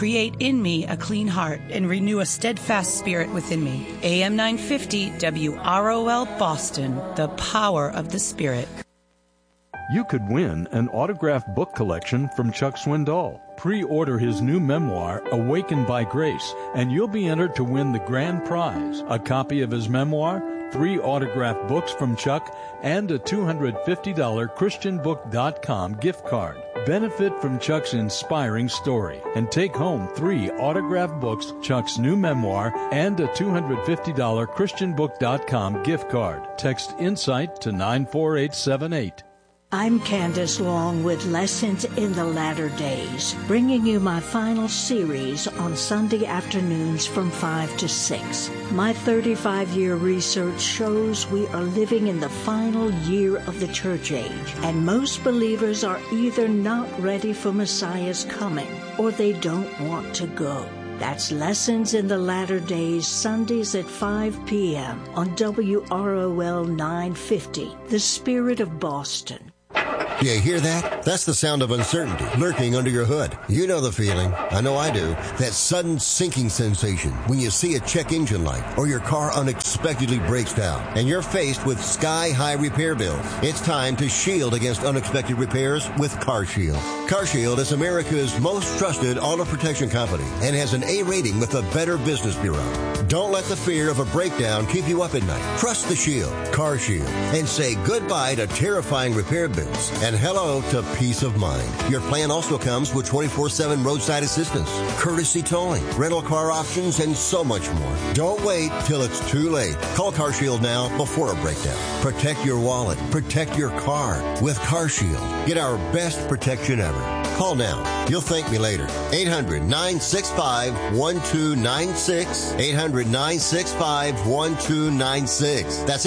Create in me a clean heart and renew a steadfast spirit within me. AM 950 WROL Boston, the power of the Spirit. You could win an autographed book collection from Chuck Swindoll. Pre-order his new memoir, Awakened by Grace, and you'll be entered to win the grand prize, a copy of his memoir, 3 autographed books from Chuck, and a $250 ChristianBook.com gift card. Benefit from Chuck's inspiring story and take home 3 autographed books, Chuck's new memoir, and a $250 ChristianBook.com gift card. Text INSIGHT to 94878. I'm Candace Long with Lessons in the Latter Days, bringing you my final series on Sunday afternoons from 5 to 6. My 35-year research shows we are living in the final year of the church age, and most believers are either not ready for Messiah's coming or they don't want to go. That's Lessons in the Latter Days, Sundays at 5 p.m. on WROL 950, The Spirit of Boston. You hear that? That's the sound of uncertainty lurking under your hood. You know the feeling. I know I do. That sudden sinking sensation when you see a check engine light or your car unexpectedly breaks down and you're faced with sky-high repair bills. It's time to shield against unexpected repairs with CarShield. CarShield is America's most trusted auto protection company and has an A rating with the Better Business Bureau. Don't let the fear of a breakdown keep you up at night. Trust the Shield, CarShield, and say goodbye to terrifying repair bills and hello to peace of mind. Your plan also comes with 24/7 roadside assistance, courtesy towing, rental car options, and so much more. Don't wait till it's too late. Call CarShield now before a breakdown. Protect your wallet. Protect your car with CarShield. Get our best protection ever. Call now. You'll thank me later. 800-965-1296. 800-965-1296. That's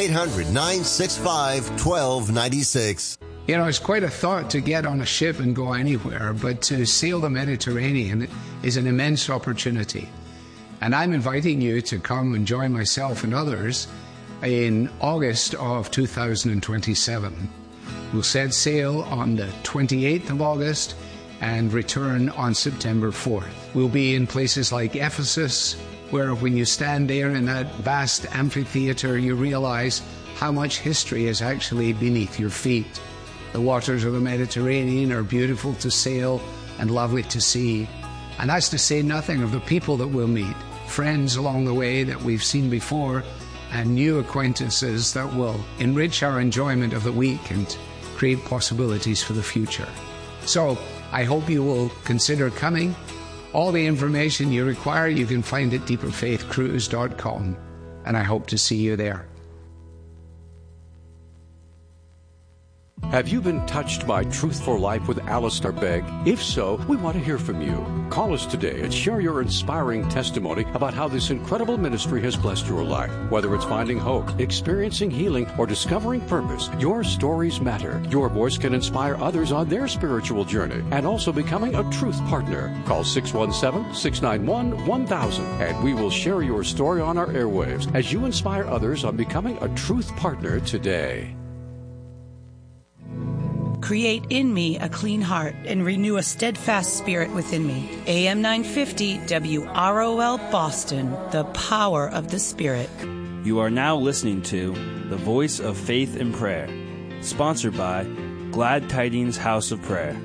800-965-1296. You know, it's quite a thought to get on a ship and go anywhere, but to sail the Mediterranean is an immense opportunity. And I'm inviting you to come and join myself and others in August of 2027. We'll set sail on the 28th of August and return on September 4th. We'll be in places like Ephesus, where when you stand there in that vast amphitheater, you realize how much history is actually beneath your feet. The waters of the Mediterranean are beautiful to sail and lovely to see. And that's to say nothing of the people that we'll meet, friends along the way that we've seen before, and new acquaintances that will enrich our enjoyment of the week and create possibilities for the future. So I hope you will consider coming. All the information you require you can find at deeperfaithcruise.com, and I hope to see you there. Have you been touched by Truth for Life with Alistair Begg? If so, we want to hear from you. Call us today and share your inspiring testimony about how this incredible ministry has blessed your life. Whether it's finding hope, experiencing healing, or discovering purpose, your stories matter. Your voice can inspire others on their spiritual journey and also becoming a Truth Partner. Call 617-691-1000 and we will share your story on our airwaves as you inspire others on becoming a Truth Partner today. Create in me a clean heart and renew a steadfast spirit within me. AM 950 WROL Boston, the power of the Spirit. You are now listening to The Voice of Faith and Prayer, sponsored by Glad Tidings House of Prayer.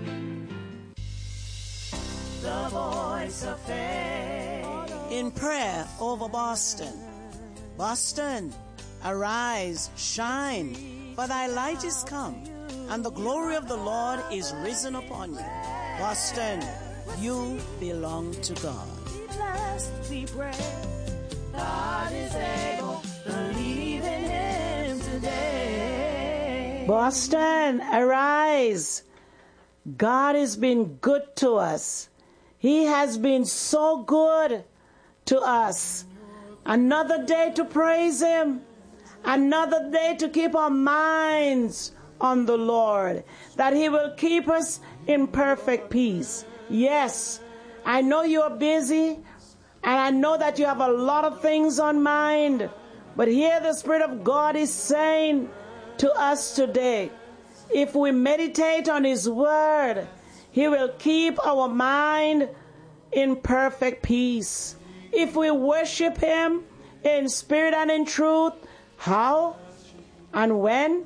The Voice of Faith in prayer over Boston. Boston, arise, shine, for thy light is come, and the glory of the Lord is risen upon you. Boston, you belong to God. Be blessed, we pray. God is able, believe in Him today. Boston, arise. God has been good to us. He has been so good to us. Another day to praise Him. Another day to keep our minds on the Lord, that He will keep us in perfect peace. Yes, I know you are busy, and I know that you have a lot of things on mind, but here the Spirit of God is saying to us today, if we meditate on His Word, He will keep our mind in perfect peace. If we worship him in spirit and in truth, how and when?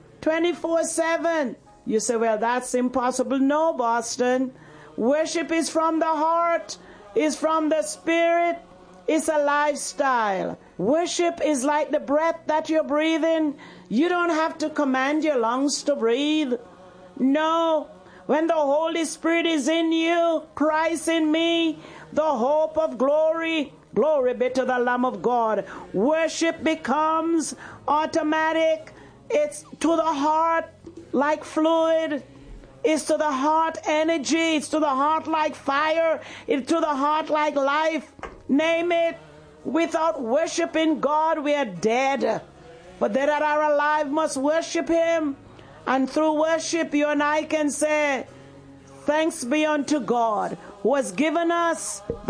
24/7. You say, well, that's impossible. No, Boston. Worship is from the heart, is from the spirit. It's a lifestyle. Worship is like the breath that you're breathing. You don't have to command your lungs to breathe. No. When the Holy Spirit is in you, Christ in me, the hope of glory, glory be to the Lamb of God. Worship becomes automatic. It's to the heart like fluid. It's to the heart energy. It's to the heart like fire. It's to the heart like life. Name it. Without worshiping God, we are dead. But they that are alive must worship him. And through worship, you and I can say, thanks be unto God, who has given us the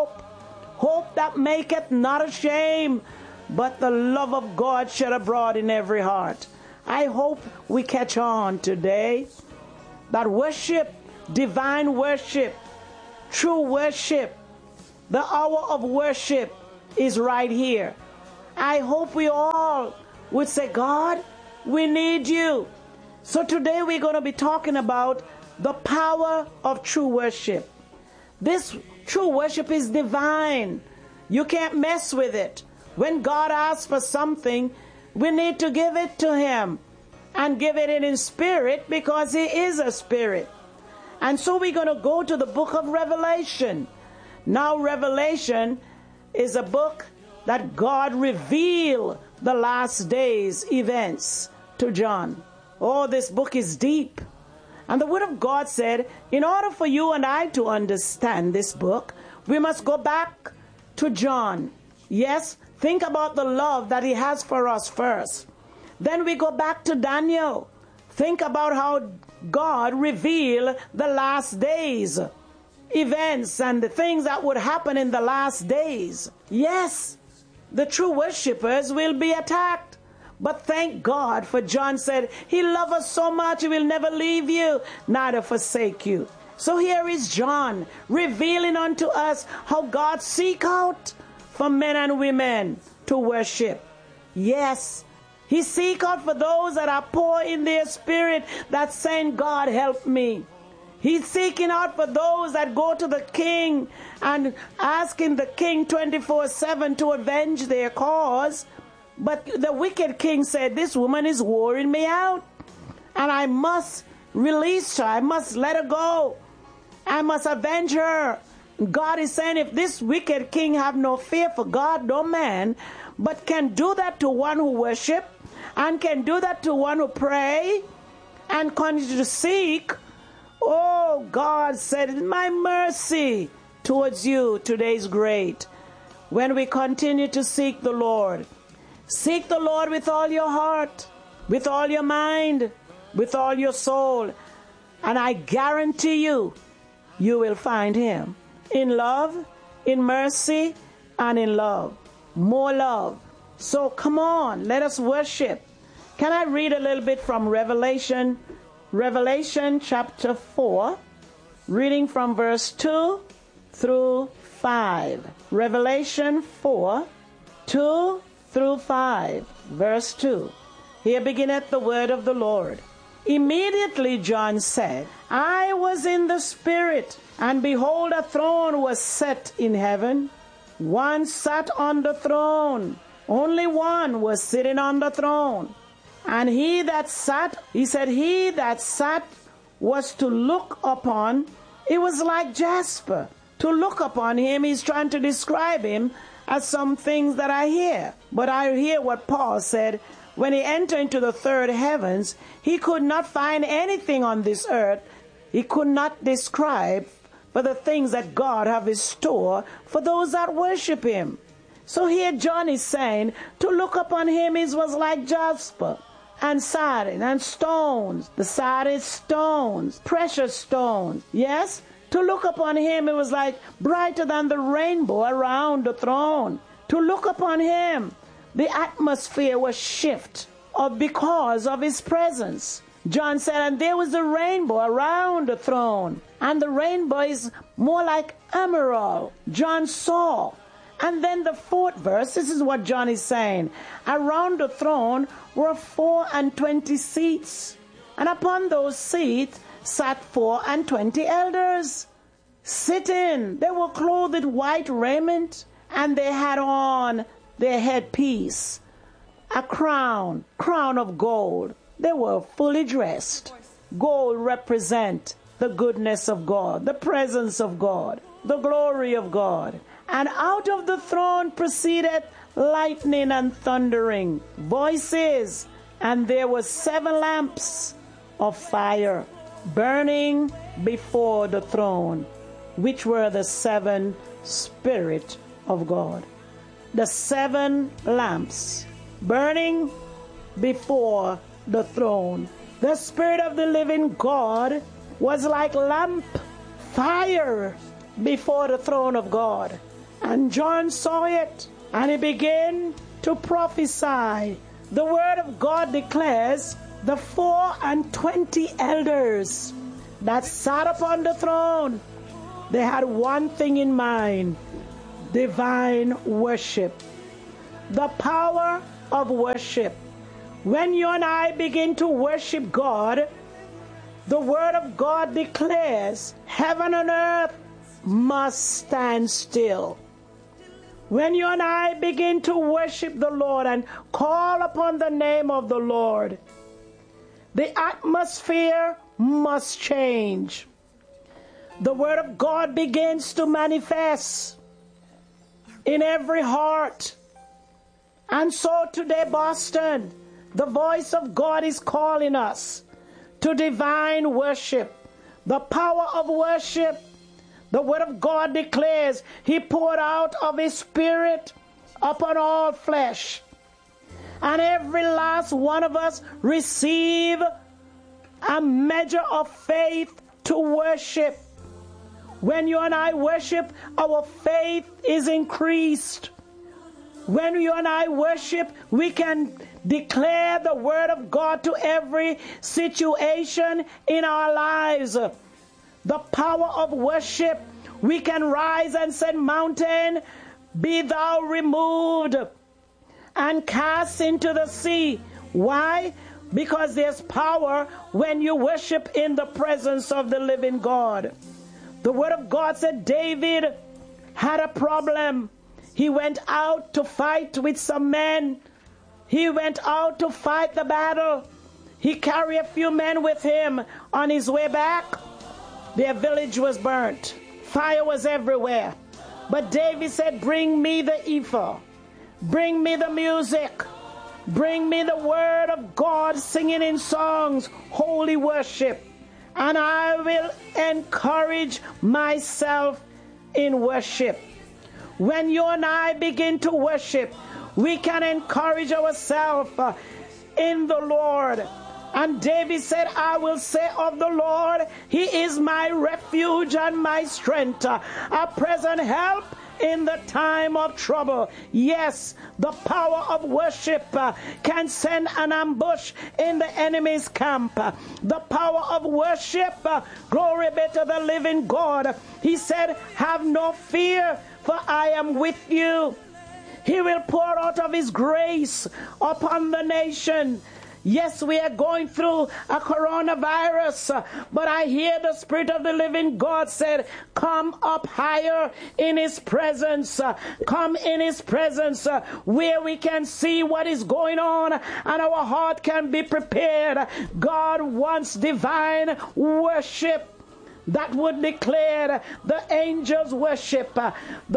hope that maketh not ashamed, but the love of God shed abroad in every heart. I hope we catch on today that worship, divine worship, true worship, the hour of worship is right here. I hope we all would say, God, we need you. So today we're going to be talking about the power of true worship. This true worship is divine. You can't mess with it. When God asks for something, we need to give it to him and give it in spirit, because he is a spirit. And so we're going to go to the book of Revelation. Now, Revelation is a book that God revealed the last days events to John. Oh, this book is deep. And the Word of God said, in order for you and I to understand this book, we must go back to John. Yes, think about the love that he has for us first. Then we go back to Daniel. Think about how God revealed the last days events and the things that would happen in the last days. Yes, the true worshippers will be attacked. But thank God, for John said, he loves us so much, he will never leave you, neither forsake you. So here is John revealing unto us how God seek out for men and women to worship. Yes, he seek out for those that are poor in their spirit, that's saying, God, help me. He's seeking out for those that go to the king and asking the king 24/7 to avenge their cause. But the wicked king said, this woman is wearing me out, and I must release her. I must let her go. I must avenge her. God is saying, if this wicked king have no fear for God, no man, but can do that to one who worship, and can do that to one who pray, and continue to seek, oh, God said, my mercy towards you today is great. When we continue to seek the Lord, seek the Lord with all your heart, with all your mind, with all your soul. And I guarantee you, you will find him in love, in mercy, and in love. More love. So come on, let us worship. Can I read a little bit from Revelation? Revelation chapter 4, reading from verse 2 through 5. Revelation 4, 2 through 5, verse 2. Here beginneth the word of the Lord. Immediately John said, I was in the Spirit, and behold, a throne was set in heaven. One sat on the throne. Only one was sitting on the throne. And he that sat, he said, he that sat was to look upon, it was like jasper. To look upon him, he's trying to describe him as some things that I hear. But I hear what Paul said, when he entered into the third heavens, he could not find anything on this earth. He could not describe for the things that God have in store for those that worship him. So here John is saying, to look upon him was like jasper and sardine and stones. The sardine stones, precious stones. Yes? To look upon him, it was like brighter than the rainbow around the throne. To look upon him, the atmosphere was shift because of his presence. John said, and there was a rainbow around the throne, and the rainbow is more like emerald. John saw. And then the 4th verse, this is what John is saying. Around the throne were 24 seats, and upon those seats sat 24 elders. Sitting, they were clothed with white raiment, and they had on their headpiece, a crown of gold. They were fully dressed. Gold represent the goodness of God, the presence of God, the glory of God. And out of the throne proceeded lightning and thundering voices, and there were 7 lamps of fire burning before the throne, which were the 7 Spirit of God. The 7 lamps burning before the throne. The Spirit of the living God was like lamp fire before the throne of God. And John saw it, and he began to prophesy. The word of God declares the 24 elders that sat upon the throne, they had one thing in mind: divine worship. The power of worship. When you and I begin to worship God, the word of God declares heaven and earth must stand still. When you and I begin to worship the Lord and call upon the name of the Lord, the atmosphere must change. The word of God begins to manifest in every heart. And so today, Boston, the voice of God is calling us to divine worship, the power of worship. The word of God declares he poured out of his Spirit upon all flesh. And every last one of us receive a measure of faith to worship. When you and I worship, our faith is increased. When you and I worship, we can declare the word of God to every situation in our lives. The power of worship, we can rise and say, mountain, be thou removed and cast into the sea. Why? Because there's power when you worship in the presence of the living God. The word of God said David had a problem. He went out to fight with some men. He went out to fight the battle. He carried a few men with him. On his way back, their village was burnt. Fire was everywhere. But David said, bring me the ephod. Bring me the music. Bring me the word of God singing in songs, holy worship. And I will encourage myself in worship. When you and I begin to worship, we can encourage ourselves in the Lord. And David said, I will say of the Lord, he is my refuge and my strength, a present help in the time of trouble. Yes, the power of worship can send an ambush in the enemy's camp. The power of worship, glory be to the living God. He said, have no fear, for I am with you. He will pour out of his grace upon the nation. Yes, we are going through a coronavirus, but I hear the Spirit of the living God said, come up higher in his presence. Come in his presence where we can see what is going on and our heart can be prepared. God wants divine worship that would declare the angels worship, the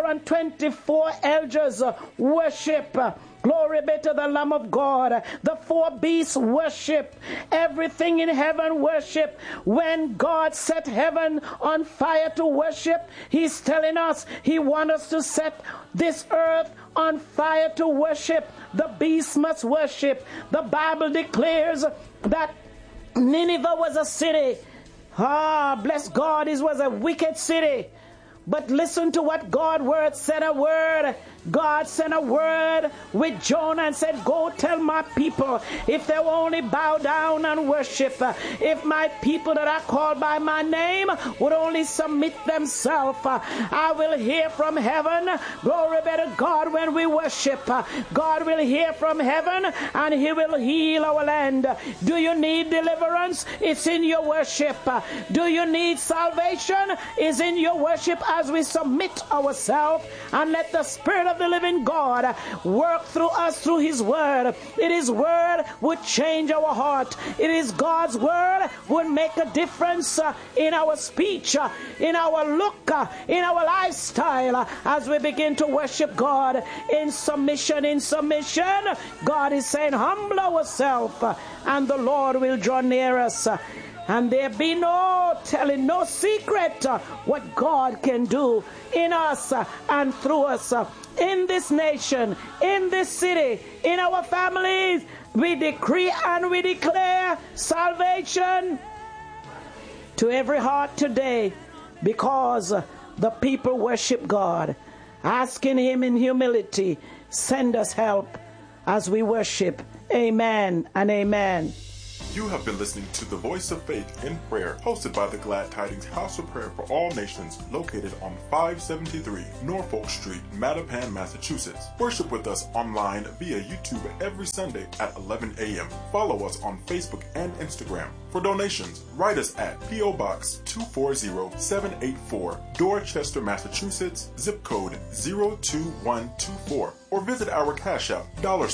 24 elders worship. Glory be to the Lamb of God. The 4 beasts worship. Everything in heaven worship. When God set heaven on fire to worship, he's telling us he wants us to set this earth on fire to worship. The beasts must worship. The Bible declares that Nineveh was a city. Bless God, it was a wicked city. But listen to what God's word said, a word God sent a word with Jonah and said, go tell my people, if they will only bow down and worship, if my people that are called by my name would only submit themselves, I will hear from heaven. Glory be to God. When we worship, God will hear from heaven and he will heal our land. Do you need deliverance? It's in your worship. Do you need salvation? It's in your worship as we submit ourselves and let the Spirit of the living God work through us through his word. It is word would change our heart. It is God's word would make a difference in our speech, in our look, in our lifestyle as we begin to worship God in submission. In submission, God is saying, humble ourselves and the Lord will draw near us. And there be no telling, no secret what God can do in us and through us. In this nation, in this city, in our families, we decree and we declare salvation to every heart today because the people worship God, asking him in humility, send us help as we worship. Amen and amen. You have been listening to The Voice of Faith in Prayer, hosted by the Glad Tidings House of Prayer for All Nations, located on 573 Norfolk Street, Mattapan, Massachusetts. Worship with us online via YouTube every Sunday at 11 a.m. Follow us on Facebook and Instagram. For donations, write us at P.O. Box 240784, Dorchester, Massachusetts, zip code 02124, or visit our Cash App,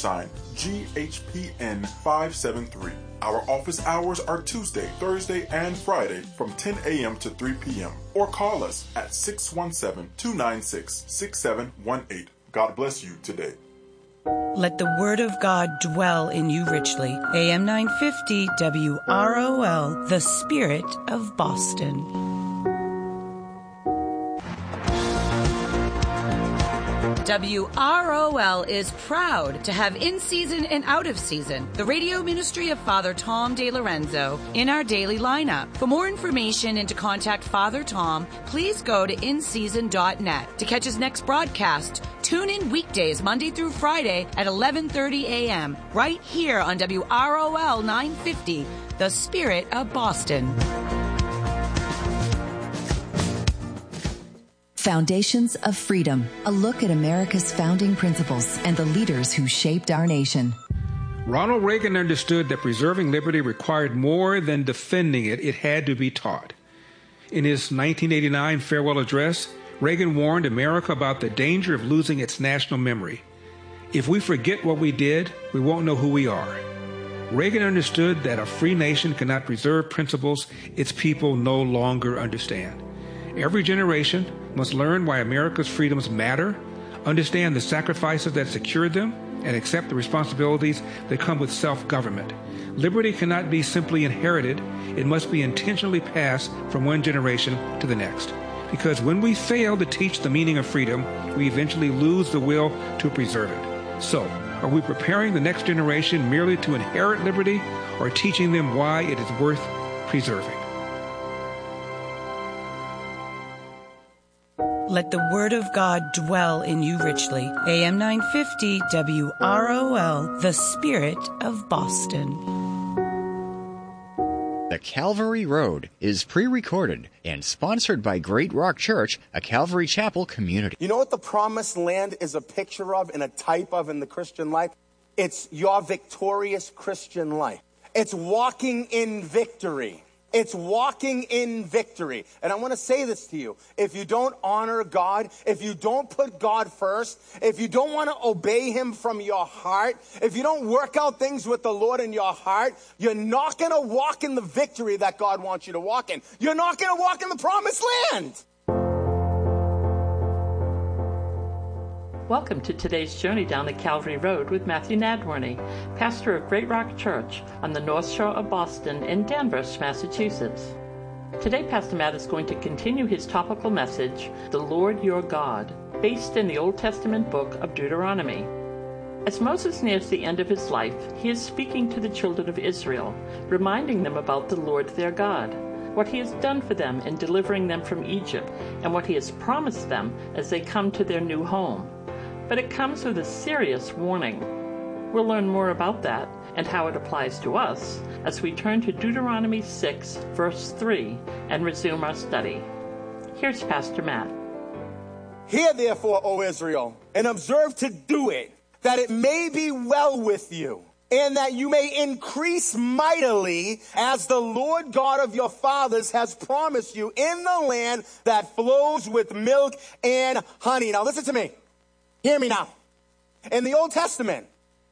$GHPN 573. Our office hours are Tuesday, Thursday, and Friday from 10 a.m. to 3 p.m. Or call us at 617-296-6718. God bless you today. Let the word of God dwell in you richly. AM 950 WROL, the Spirit of Boston. WROL is proud to have in season and out of season the radio ministry of Father Tom DeLorenzo in our daily lineup. For more information and to contact Father Tom, please go to inseason.net. To catch his next broadcast, tune in weekdays Monday through Friday at 11:30 a.m. right here on WROL 950, the Spirit of Boston. Foundations of Freedom, a look at America's founding principles and the leaders who shaped our nation. Ronald Reagan understood that preserving liberty required more than defending it. It had to be taught. In his 1989 farewell address, Reagan warned America about the danger of losing its national memory. If we forget what we did, we won't know who we are. Reagan understood that a free nation cannot preserve principles its people no longer understand. Every generation must learn why America's freedoms matter, understand the sacrifices that secured them, and accept the responsibilities that come with self-government. Liberty cannot be simply inherited. It must be intentionally passed from one generation to the next. Because when we fail to teach the meaning of freedom, we eventually lose the will to preserve it. So, are we preparing the next generation merely to inherit liberty, or teaching them why it is worth preserving? Let the word of God dwell in you richly. AM 950 WROL, the Spirit of Boston. The Calvary Road is pre-recorded and sponsored by Great Rock Church, a Calvary Chapel community. You know what the promised land is a picture of and a type of in the Christian life? It's your victorious Christian life. It's walking in victory. It's walking in victory. And I want to say this to you. If you don't honor God, if you don't put God first, if you don't want to obey him from your heart, if you don't work out things with the Lord in your heart, you're not going to walk in the victory that God wants you to walk in. You're not going to walk in the promised land. Welcome to today's journey down the Calvary Road with Matthew Nadworny, pastor of Great Rock Church on the North Shore of Boston in Danvers, Massachusetts. Today, Pastor Matt is going to continue his topical message, The Lord Your God, based in the Old Testament book of Deuteronomy. As Moses nears the end of his life, he is speaking to the children of Israel, reminding them about the Lord their God, what he has done for them in delivering them from Egypt, and what he has promised them as they come to their new home. but it comes with a serious warning. We'll learn more about that and how it applies to us as we turn to Deuteronomy 6, verse 3, and resume our study. Here's Pastor Matt. Hear therefore, O Israel, and observe to do it, that it may be well with you, and that you may increase mightily as the Lord God of your fathers has promised you in the land that flows with milk and honey. Now listen to me. Hear me now. In the Old Testament,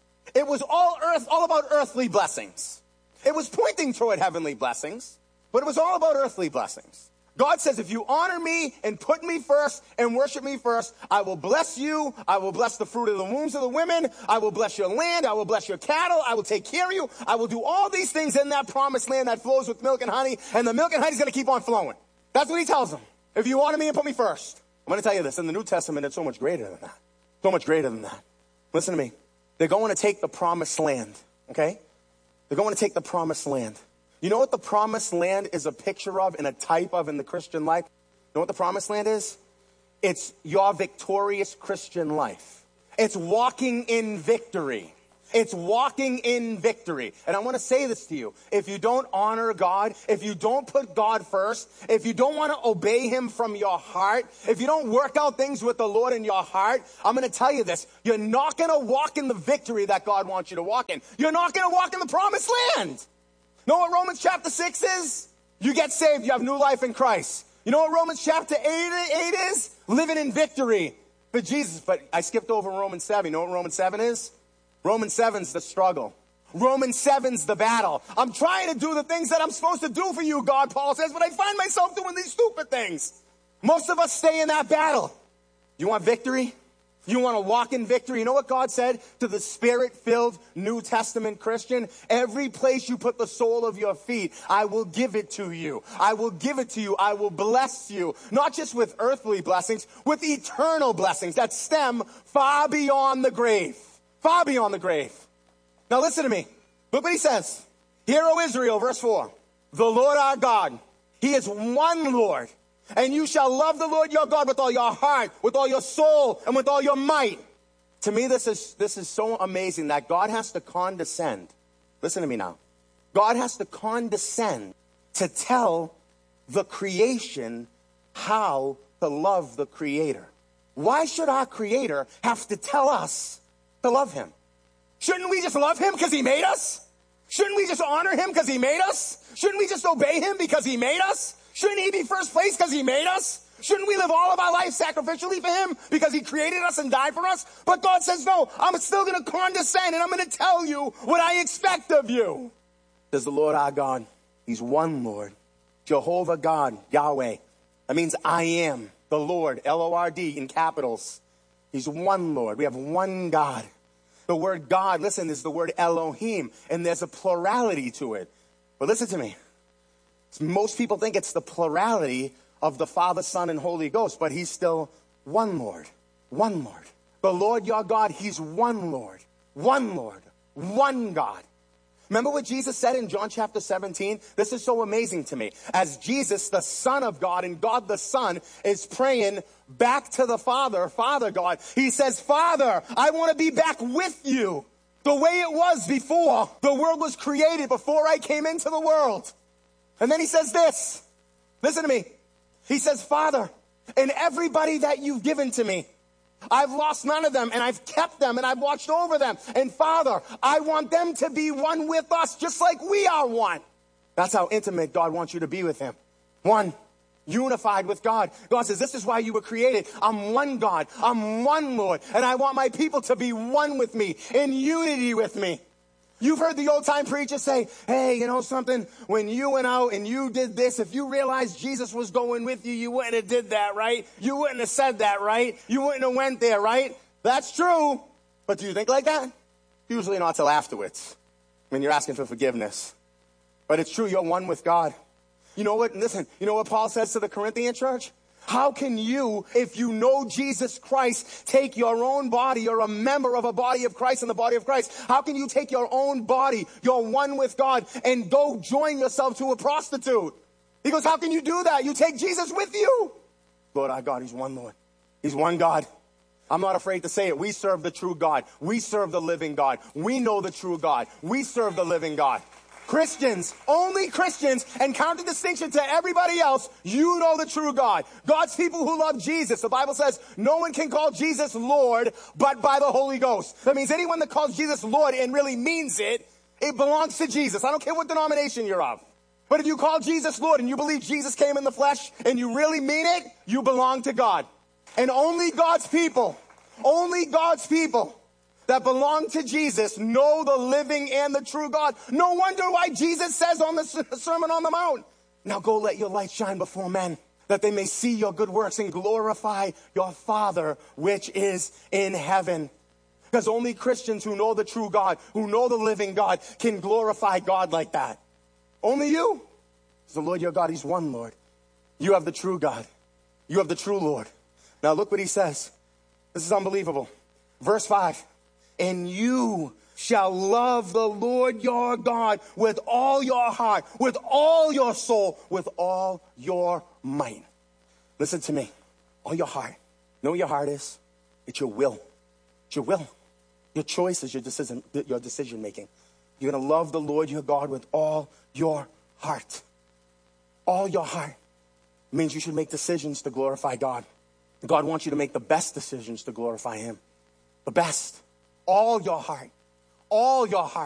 it was all about earthly blessings. It was pointing toward heavenly blessings, but it was all about earthly blessings. God says, if you honor me and put me first and worship me first, I will bless you. I will bless the fruit of the wombs of the women. I will bless your land. I will bless your cattle. I will take care of you. I will do all these things in that promised land that flows with milk and honey, and the milk and honey is going to keep on flowing. That's what he tells them. If you honor me and put me first. I'm going to tell you this. In the New Testament, it's so much greater than that. So much greater than that. Listen to me. They're going to take the promised land, okay? They're going to take the promised land. You know what the promised land is a picture of and a type of in the Christian life? You know what the promised land is? It's your victorious Christian life. It's walking in victory. It's walking in victory. And I want to say this to you. If you don't honor God, if you don't put God first, if you don't want to obey him from your heart, if you don't work out things with the Lord in your heart, I'm going to tell you this. You're not going to walk in the victory that God wants you to walk in. You're not going to walk in the promised land. Know what Romans chapter 6 is? You get saved, you have new life in Christ. You know what Romans chapter 8 is? Living in victory for Jesus. But I skipped over Romans 7. You know what Romans 7 is? Romans 7's the struggle. Romans 7's the battle. I'm trying to do the things that I'm supposed to do for you, God, Paul says, but I find myself doing these stupid things. Most of us stay in that battle. You want victory? You want to walk in victory? You know what God said to the Spirit-filled New Testament Christian? Every place you put the sole of your feet, I will give it to you. I will give it to you. I will bless you. Not just with earthly blessings, with eternal blessings that stem far beyond the grave. Far beyond the grave. Now listen to me. Look what he says. Hear, O Israel, verse 4. The Lord our God, he is one Lord. And you shall love the Lord your God with all your heart, with all your soul, and with all your might. To me, this is so amazing that God has to condescend. Listen to me now. God has to condescend to tell the creation how to love the Creator. Why should our Creator have to tell us to love him? Shouldn't we just love him because he made us? Shouldn't we just honor him because he made us? Shouldn't we just obey him because he made us? Shouldn't he be first place because he made us? Shouldn't we live all of our life sacrificially for him because he created us and died for us? But God says, no, I'm still going to condescend and I'm going to tell you what I expect of you. Says the Lord our God. He's one Lord. Jehovah God, Yahweh. That means I am the Lord, L-O-R-D in capitals. He's one Lord. We have one God. The word God, listen, is the word Elohim, and there's a plurality to it. But listen to me. Most people think it's the plurality of the Father, Son, and Holy Ghost, but he's still one Lord. One Lord. The Lord your God, he's one Lord. One Lord. One God. Remember what Jesus said in John chapter 17? This is so amazing to me. As Jesus, the Son of God, and God the Son, is praying back to the Father, Father God, he says, Father, I want to be back with you the way it was before the world was created, before I came into the world. And then he says this. Listen to me. He says, Father, and everybody that you've given to me, I've lost none of them, and I've kept them, and I've watched over them. And Father, I want them to be one with us, just like we are one. That's how intimate God wants you to be with him. One. Unified with God. God says, this is why you were created. I'm one God. I'm one Lord. And I want my people to be one with me, in unity with me. You've heard the old-time preachers say, hey, you know something? When you went out and you did this, if you realized Jesus was going with you, you wouldn't have did that, right? You wouldn't have said that, right? You wouldn't have went there, right? That's true. But do you think like that? Usually not till afterwards, when you're asking for forgiveness. But it's true, you're one with God. You know what? Listen, you know what Paul says to the Corinthian church? How can you, if you know Jesus Christ, take your own body, you're a member of a body of Christ in the body of Christ. How can you take your own body, you're one with God, and go join yourself to a prostitute? He goes, how can you do that? You take Jesus with you. Lord our God, he's one Lord. He's one God. I'm not afraid to say it. We serve the true God. We serve the living God. We know the true God. We serve the living God. Christians, only Christians, and counter distinction to everybody else, you know the true God. God's people who love Jesus. The Bible says no one can call Jesus Lord but by the Holy Ghost. That means anyone that calls Jesus Lord and really means it, it belongs to Jesus. I don't care what denomination you're of. But if you call Jesus Lord and you believe Jesus came in the flesh and you really mean it, you belong to God. And only God's people that belong to Jesus know the living and the true God. No wonder why Jesus says on the Sermon on the Mount, now go let your light shine before men, that they may see your good works and glorify your Father which is in heaven. Because only Christians who know the true God, who know the living God, can glorify God like that. Only you. Because the Lord your God, he's one Lord. You have the true God. You have the true Lord. Now look what he says. This is unbelievable. Verse 5. And you shall love the Lord your God with all your heart, with all your soul, with all your might. Listen to me. All your heart. Know what your heart is? It's your will. It's your will. Your choice is your decision making. You're going to love the Lord your God with all your heart. All your heart. It means you should make decisions to glorify God. God wants you to make the best decisions to glorify him. The best. All your heart. All your heart.